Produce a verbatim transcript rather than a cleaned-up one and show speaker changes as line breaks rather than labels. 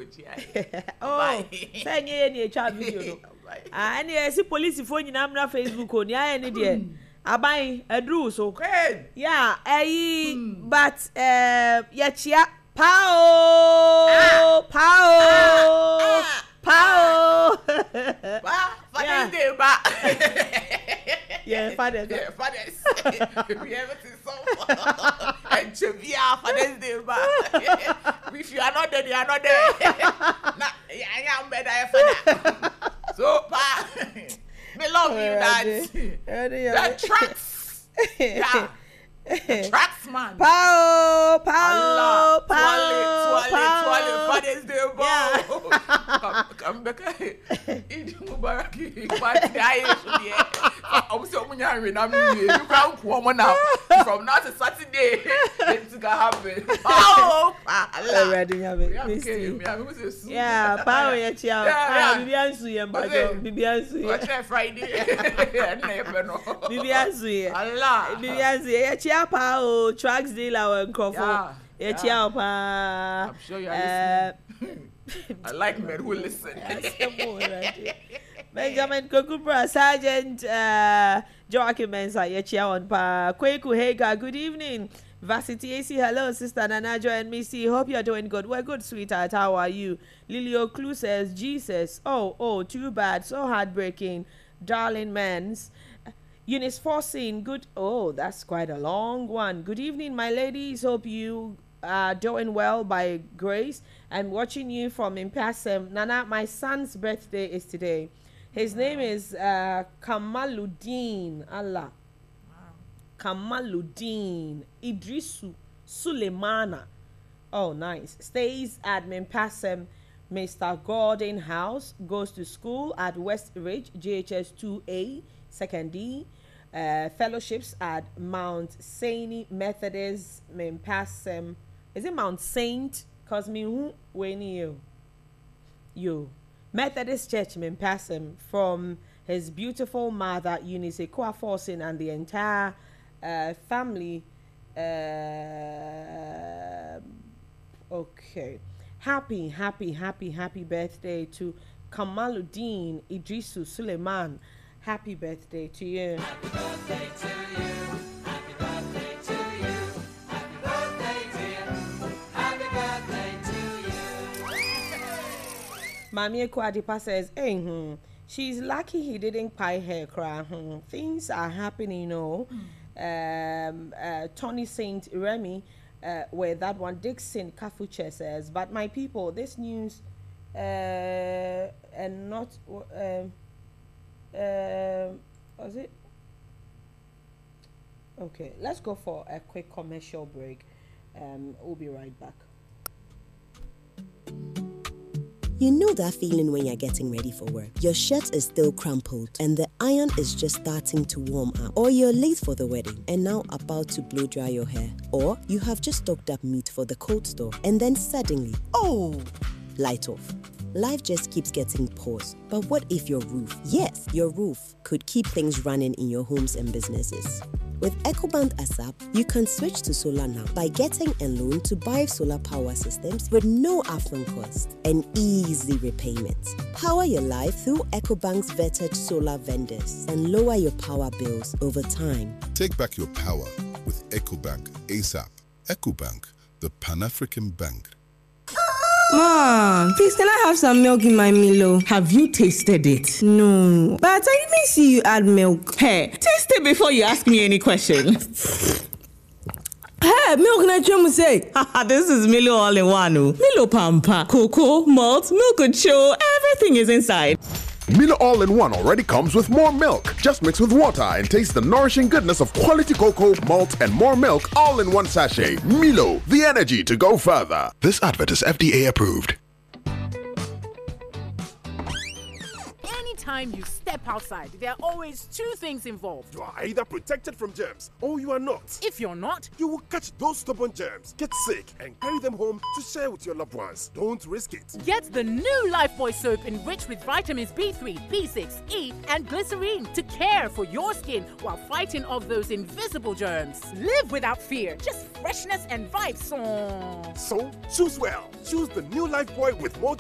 Oh, say any chat video. Ah, any see police phone in amna Facebook on ya any there. Abai edru so. Yeah, eh but uh ya chia Pao Pao Pao
Ba Father's Day ba.
Yeah, Father's Day.
Yeah, Father's. We have it so far. And Chavia Father's Day ba. If you are not there, you are not there. Nah, I am better father. So pa, we love you that. That tracks. Yeah. Tracks man.
Pow, pow, pow,
Twale, twale, Father's Day ba. Come back. Idi Mubaraki. Party aye so there. I'm so many years now. You can't come now. From now to Saturday, it's gonna happen. Pow,
Allah. Ready, have it. Yeah, pow, yeah, chow. Ah, Bibi Ansu ye mbajo. Bibi Ansu ye.
Watch Friday. Never know.
Bibi Ansu ye.
Allah.
Bibi Ansu ye. Yeah, chow pow. Tracks deal our crofo. Yeah, chow pa.
I'm sure you are listening. I like men who listen.
Benjamin Kokupra, Sergeant uh, Joachim Mensa, Yechia on Pa, Kweku Hega, good evening. Varsity A C, hello, Sister Nanajo and Missy. Hope you're doing good. We're good, sweetheart. How are you? Lilio Clue says, Jesus. Oh, oh, too bad. So heartbreaking. Darling mans. Eunice Forcing, good. Oh, that's quite a long one. Good evening, my ladies. Hope you are doing well by grace. I'm watching you from Impasem. Nana, my son's birthday is today. His name is uh, Kamaluddin. Allah. Wow. Kamaluddin Idrisu Suleimana. Oh, nice. Stays at Mimpasem, Mister Gordon House. Goes to school at West Ridge, G H S two A, second D. Uh, fellowships at Mount Saint Methodist, Mimpasem. Is it Mount Saint? Cause me who when you you. Methodist Church Mimpasem, from his beautiful mother Eunice Forcing and the entire uh, family. Uh, okay, happy, happy, happy, happy birthday to Kamaluddin Idrisu Suleiman. Happy birthday to you.
Happy birthday to you. Happy birthday to you. Happy birthday to you. Happy birthday to you.
Mami Ekwadipa says, hey, hmm, she's lucky he didn't pie her cry. Hmm. Things are happening, you know. Mm. Um, uh, Tony Saint Remy, uh, where that one, Dixon Kafuche says, but my people, this news, uh, and not, um, uh, was it? Okay, let's go for a quick commercial break. Um, we'll be right back.
You know that feeling when you're getting ready for work. Your shirt is still crumpled and the iron is just starting to warm up. Or you're late for the wedding and now about to blow dry your hair. Or you have just stocked up meat for the cold store and then suddenly, oh, light off. Life just keeps getting paused. But what if your roof, yes, your roof, could keep things running in your homes and businesses? With EcoBank ASAP, you can switch to solar now by getting a loan to buy solar power systems with no upfront cost and easy repayment. Power your life through EcoBank's vetted solar vendors and lower your power bills over time.
Take back your power with EcoBank ASAP. EcoBank, the Pan-African bank.
Mom, please can I have some milk in my Milo?
Have you tasted it?
No, but I didn't see you add milk.
Hey, taste it before you ask me any questions.
Hey, milk na chum say.
This is Milo all in one. Milo Pampa, cocoa, malt, milk show, everything is inside.
Milo All-in-One already comes with more milk. Just mix with water and taste the nourishing goodness of quality cocoa, malt, and more milk all in one sachet. Milo, the energy to go further. This advert is F D A approved.
Anytime you step outside, there are always two things involved.
You are either protected from germs or you are not.
If you're not,
you will catch those stubborn germs, get sick, and carry them home to share with your loved ones. Don't risk it.
Get the new Lifebuoy soap enriched with vitamins B three, B six, E, and glycerine to care for your skin while fighting off those invisible germs. Live without fear, just freshness and vibes.
So, choose well. Choose the new Lifebuoy with more